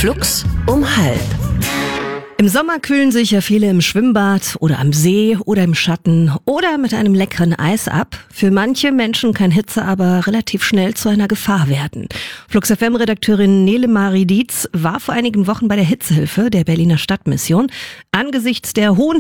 Flux um halb. Im Sommer kühlen sich ja viele im Schwimmbad oder am See oder im Schatten oder mit einem leckeren Eis ab. Für manche Menschen kann Hitze aber relativ schnell zu einer Gefahr werden. Flux FM-Redakteurin Nele Marie Dietz war vor einigen Wochen bei der Hitzehilfe der Berliner Stadtmission. Angesichts der hohen